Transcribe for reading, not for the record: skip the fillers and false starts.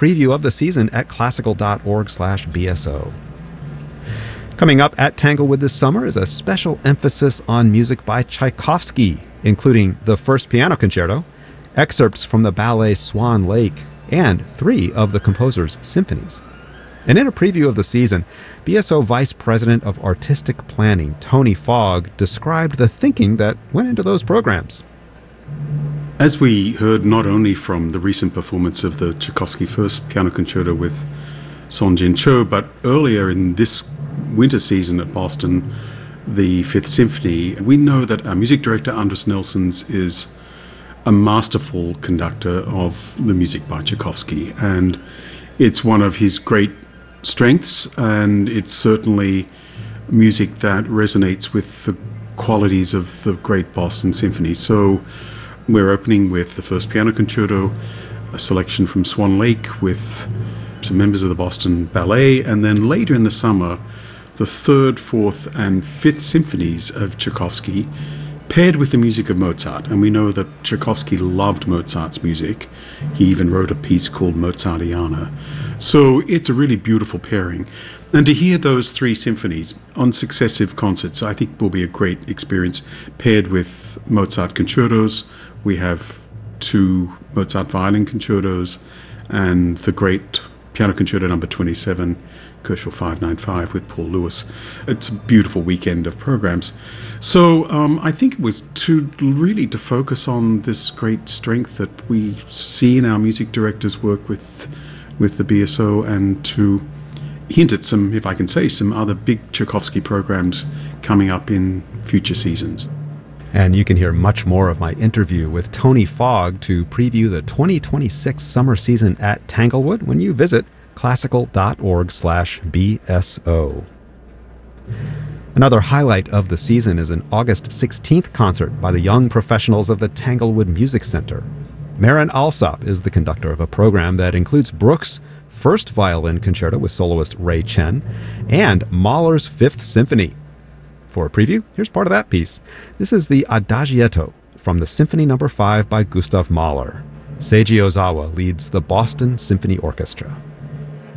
preview of the season at classical.org/BSO. Coming up at Tanglewood this summer is a special emphasis on music by Tchaikovsky, including the First Piano Concerto, excerpts from the ballet Swan Lake, and 3 of the composer's symphonies. And in a preview of the season, BSO Vice President of Artistic Planning, Tony Fogg, described the thinking that went into those programs. As we heard not only from the recent performance of the Tchaikovsky First Piano Concerto with Song Jin Cho, but earlier in this winter season at Boston, the Fifth Symphony, we know that our music director, Andris Nelsons, is a masterful conductor of the music by Tchaikovsky. And it's one of his great strengths, and it's certainly music that resonates with the qualities of the great Boston Symphony. So we're opening with the First Piano Concerto, a selection from Swan Lake with some members of the Boston Ballet, and then later in the summer, the Third, Fourth, and Fifth Symphonies of Tchaikovsky, paired with the music of Mozart. And we know that Tchaikovsky loved Mozart's music. He even wrote a piece called Mozartiana. So it's a really beautiful pairing. And to hear those 3 symphonies on successive concerts, I think will be a great experience. Paired with Mozart concertos, we have 2 Mozart violin concertos and the great Piano Concerto number 27, Koeshel 595 with Paul Lewis. It's a beautiful weekend of programs. So I think it was to focus on this great strength that we see in our music directors' work with the BSO, and to hint at some, if I can say, some other big Tchaikovsky programs coming up in future seasons. And you can hear much more of my interview with Tony Fogg to preview the 2026 summer season at Tanglewood when you visit classical.org/BSO. Another highlight of the season is an August 16th concert by the young professionals of the Tanglewood Music Center. Maren Alsop is the conductor of a program that includes Bruch's First Violin Concerto with soloist Ray Chen and Mahler's Fifth Symphony. For a preview, here's part of that piece. This is the Adagietto from the Symphony No. 5 by Gustav Mahler. Seiji Ozawa leads the Boston Symphony Orchestra.